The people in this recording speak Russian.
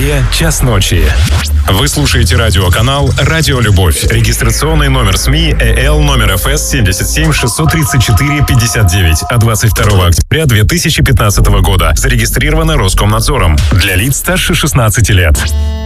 Москве час ночи. Вы слушаете радиоканал «Радио Любовь». Регистрационный номер СМИ ЭЛ номер ФС 77 634 59 от 22 октября 2015 года. Зарегистрировано Роскомнадзором. Для лиц старше 16 лет.